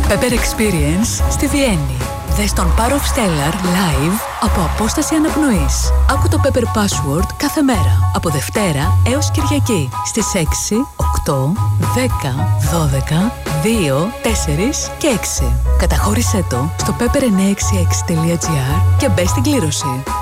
Pepper Experience στη Βιέννη. Δες τον Power of Stellar live από απόσταση αναπνοής. Άκου το Pepper Password κάθε μέρα, από Δευτέρα έως Κυριακή, στις 6, 8, 10, 12, 2, 4 και 6. Καταχώρησέ το στο pepper966.gr και μπες στην κλήρωση.